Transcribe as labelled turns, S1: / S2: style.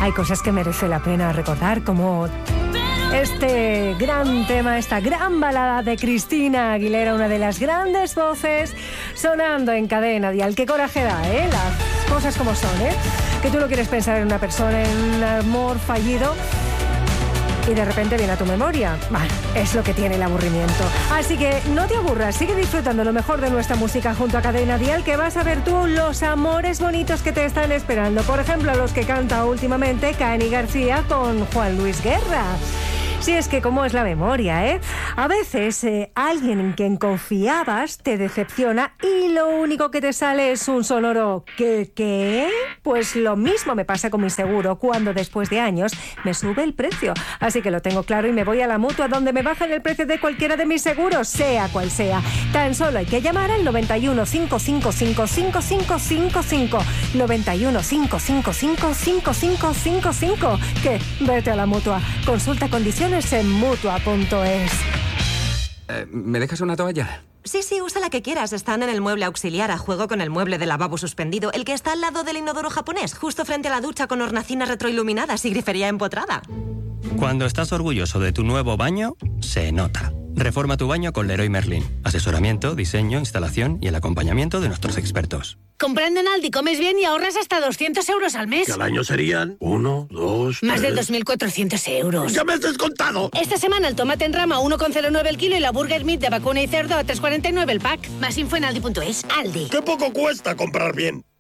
S1: Hay cosas que merece la pena recordar, como este gran tema, esta gran balada de Cristina Aguilera, una de las grandes voces sonando en Cadena Dial. Qué coraje da, las cosas como son, que tú no quieres pensar en una persona, en un amor fallido, y de repente viene a tu memoria. Bueno, es lo que tiene el aburrimiento. Así que no te aburras, sigue disfrutando lo mejor de nuestra música junto a Cadena Dial, que vas a ver tú los amores bonitos que te están esperando. Por ejemplo, los que canta últimamente Cani García con Juan Luis Guerra. Sí, es que cómo es la memoria, A veces alguien en quien confiabas te decepciona y lo único que te sale es un sonoro ¿qué? Pues lo mismo me pasa con mi seguro cuando después de años me sube el precio. Así que lo tengo claro y me voy a la Mutua, donde me bajan el precio de cualquiera de mis seguros, sea cual sea. Tan solo hay que llamar al 91 555 5555, 91 555 5555. Que vete a la Mutua. Consulta condiciones en Mutua.es.
S2: ¿Me dejas una toalla?
S3: Sí, usa la que quieras. Están en el mueble auxiliar, a juego con el mueble de lavabo suspendido, el que está al lado del inodoro japonés, justo frente a la ducha, con hornacinas retroiluminadas y grifería empotrada.
S4: Cuando estás orgulloso de tu nuevo baño, se nota. Reforma tu baño con Leroy Merlin. Asesoramiento, diseño, instalación y el acompañamiento de nuestros expertos.
S5: Comprando en Aldi comes bien y ahorras hasta 200 euros al mes.
S6: Que al año serían 1, 2,
S5: Más de 2.400 euros.
S6: ¡Ya me has descontado!
S5: Esta semana el tomate en rama a 1,09 el kilo y la burger meat de vacuna y cerdo a 3,49 el pack. Más info en aldi.es. Aldi.
S6: ¡Qué poco cuesta comprar bien!